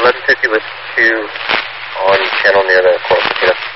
1150 with 2 on channel near the Coral Casino.